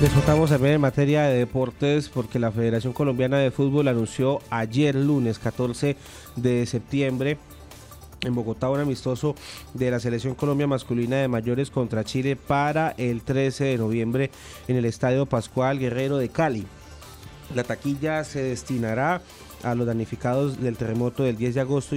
Descontamos también en materia de deportes porque la Federación Colombiana de Fútbol anunció ayer lunes 14 de septiembre en Bogotá un amistoso de la Selección Colombia masculina de mayores contra Chile para el 13 de noviembre en el Estadio Pascual Guerrero de Cali. La taquilla se destinará a los damnificados del terremoto del 10 de agosto